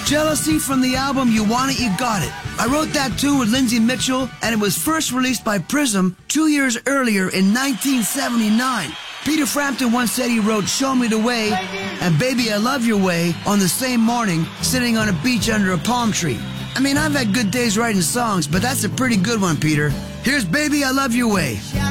Jealousy from the album You Want It, You Got It. I wrote that tune with Lindsay Mitchell, and it was first released by Prism 2 years earlier in 1979. Peter Frampton once said he wrote Show Me the Way and Baby I Love Your Way on the same morning, sitting on a beach under a palm tree. I mean, I've had good days writing songs, but that's a pretty good one, Peter. Here's Baby I Love Your Way.